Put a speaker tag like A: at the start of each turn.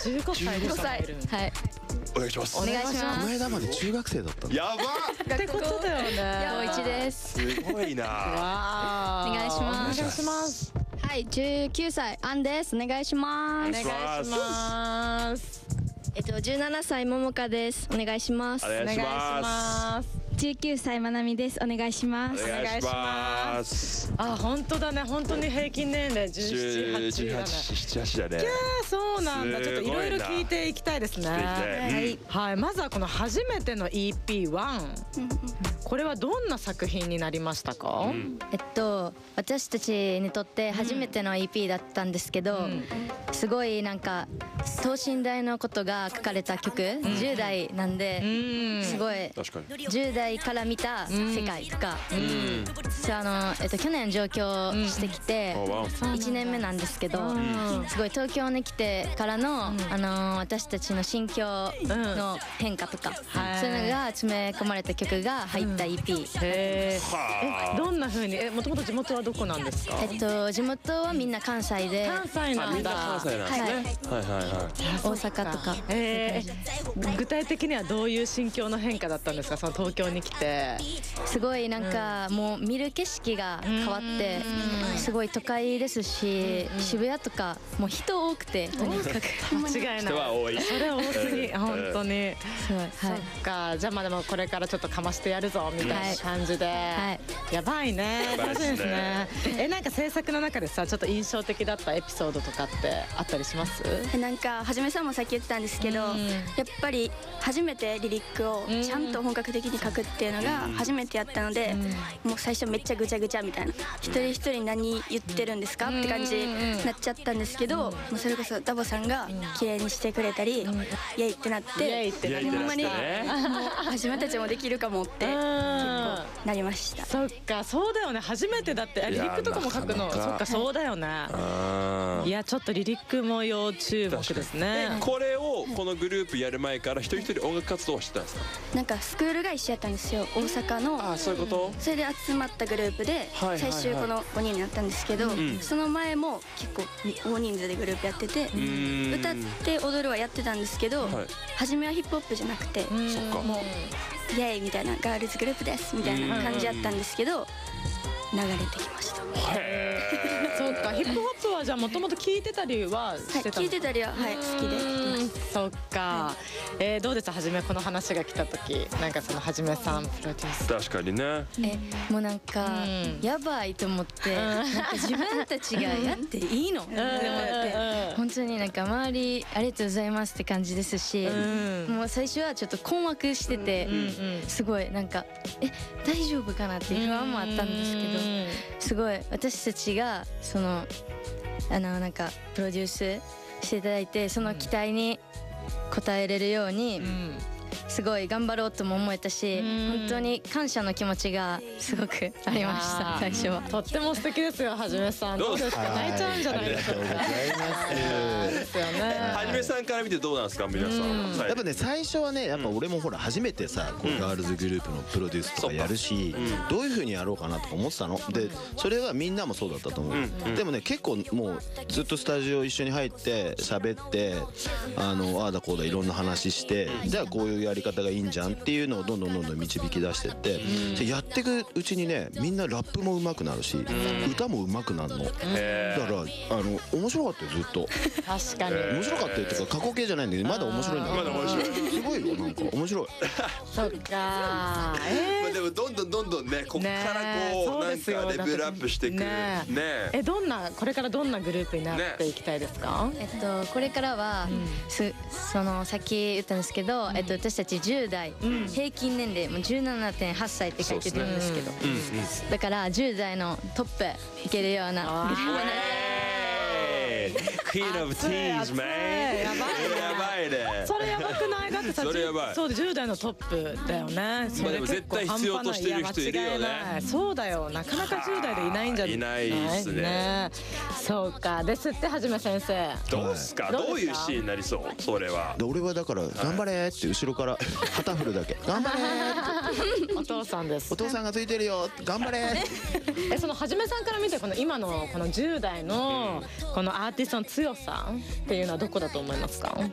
A: 15歳でした。
B: はい。
C: お願いします。
B: お願いします。
D: この間まで中学生だったの。
C: やば
A: ってことだよね。
B: 高一です。
C: すごいな。
A: わ
B: お願いします。
A: お願いします。
E: はい、19歳アンです。お願いします。
A: お願いします。
E: 17歳ももかです。お願いします。
C: お願いします。
E: 19歳まなみです。お願いします。
C: お願いします。
A: あ、本当だね。本当に平均年齢17、8だね。
C: 17、8だね。
A: いやー、そうなんだ。ちょっといろいろ聞いていきたいですね。はい、まずはこの初めての EP1。これはどんな作品になりましたか？
B: 私たちにとって初めての EP だったんですけど、すごいなんか等身大のことが書かれた曲、10代なんで、すごい10代から見た世界とか、去年上京してきて1年目なんですけど、すごい東京に来てからの私たちの心境の変化とか、そういうのが詰め込まれた曲が入った EP。
A: どんな風に、もともと地元はどこなんですか？
B: 地元はみんな関西で。
A: 関西なんだ。
C: 関西なんですね。
B: 大阪とか。
A: 具体的にはどういう心境の変化だったんですか？その東京に来て。
B: すごいなんかもう見る景色が変わって、すごい都会ですし、渋谷とかもう人多くて、とにかく
A: 間違いない。
C: 人は多い。
A: それ多すぎ、本当に。
B: すごい。
A: そっか、じゃあまあでもこれからちょっとかましてやるぞみたいな感じで。やばいね。楽しいですね。なんか制作の中でさ、ちょっと印象的だったエピソードとかってあったりします？
E: なんかはじめさんもさっき言ってたんですけど、やっぱり初めてリリックをちゃんと本格的に書くっていうのが初めてやったので、もう最初めっちゃぐちゃぐちゃみたいな、一人一人何言ってるんですかって感じになっちゃったんですけど、もうそれこそダボさんが綺麗にしてくれたり、イエイってなって、ほんまにもう初めてたちもできるかもって結構なりました。
A: そっか、そうだよね。初めてだってリリックとかも書くの。そっか、そうだよね。いや、ちょっとリリックも要注目ですね。
C: これをこのグループやる前から一人一人音楽活動をしてたんですか？
E: なんかスクールが一緒やったんですよ、大阪の。
C: あ、そういうこと？
E: それで集まったグループで最終この5人になったんですけど、その前も結構大人数でグループやってて、歌って踊るはやってたんですけど、初めはヒップホップじゃなくて、もうイエーイみたいな、ガールズグループですみたいな感じやったんですけど、流れてきました。
A: そうか、ヒップホップはじゃあもともと聞いてたりはしてたの？
E: 聞いてたりは好きで。
A: そっか。どうです？はじめこの話が来た時、なんかそのはじめさんプロデュース。
C: 確かにね。
B: もうなんかやばいと思って、なんか自分たちがやっていいのって思って、本当になんか周りありがとうございますって感じですし、もう最初はちょっと困惑してて、すごいなんか大丈夫かなっていう不安もあったんですけど、すごい私たちがそのなんかプロデュースしていただいて、その期待に応えれるようにすごい頑張ろうとも思えたし、本当に感謝の気持ちがすごくありました。最初は
A: とっても素敵ですよ、はじめさん。どうですか？泣いちゃうんじゃないですか？ですよね。
C: はじめさんから見てどうなんですか、皆さん。
D: やっぱね、最初はね、やっぱ俺もほら初めてさ、こうガールズグループのプロデュースとかやるし、どういう風にやろうかなとか思ってたので、それはみんなもそうだったと思う。でもね、結構もうずっとスタジオ一緒に入って喋って、ああだこうだいろんな話して、じゃあこういうやり方がいいんじゃんっていうのをどんどん導き出してって、でやっていくうちにね、みんなラップも上手くなるし、歌も上手くなるの。だから面白かったよ、ずっと。
A: 確かに
D: 面白かったよっていうか、過去形じゃないんだけど、まだ面白いんだ。
C: まだ面白い。
D: すごいよ、なんか面白い。
A: そっか。
C: でもどんどんね、こっからこうなんかレベルアップしていくね。
A: これからどんなグループになっていきたいですか？
B: これからはそのさっき言ったんですけど、私たち10代、平均年齢も 17.8 歳って書いてるんですけど、だから10代のトップいけるようなグループになって。
C: Queen of Teens, man。
A: やばいね。それやばくない？だってさ、そう10代のトップだよね。それ
C: 絶対必要としてる人いるよね。
A: そうだよ、なかなか10代でいないんじゃない？
C: いないですね。
A: そうか、ですってはじめ先生。
C: どうすか？どういうシーンになりそう？それは。
D: 俺はだから頑張れって後ろから旗振るだけ。頑張れって。
A: お父さんです。
D: お父さんがついてるよ。頑張れ。
A: そのはじめさんから見て、この今のこの10代のこのアーティストの強さっていうのはどこだと思いますか？